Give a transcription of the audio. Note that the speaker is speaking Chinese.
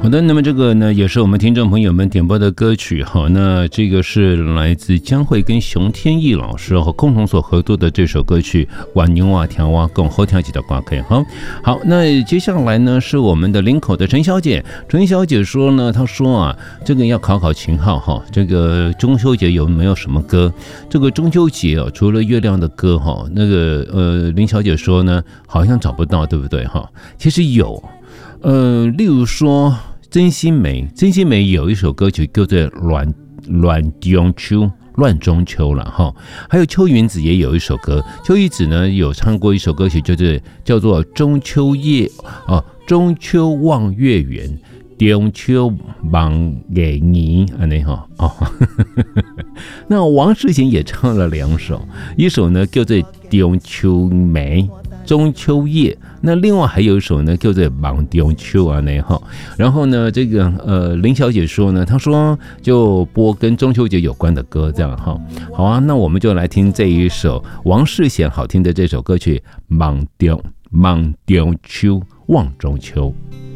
好的，那么这个呢，也是我们听众朋友们点播的歌曲哈。那这个是来自江蕙跟熊天翼老师共同所合作的这首歌曲《晚牛啊调啊共好听几的歌曲》哈。好，那接下来呢是我们的林口的陈小姐。陈小姐说呢，她说啊，这个要考秦昊哈，这个中秋节有没有什么歌？这个中秋节哦，除了月亮的歌哈，那个林小姐说呢，好像找不到，对不对哈？其实有。例如说曾心梅有一首歌曲叫做乱中秋，乱中秋了哈。还有邱云子也有一首歌，邱云子呢有唱过一首歌曲，叫做中秋夜中秋望月圆，中秋望月圆安尼哈哦。那王世贤也唱了2首，一首呢叫做中秋梅。中秋夜，那另外还有一首呢，叫做《望中秋》啊，那哈。然后呢，这个林小姐说呢，她说就播跟中秋节有关的歌，这样哈。好啊，那我们就来听这一首王世贤好听的这首歌曲《望中秋》，望中秋。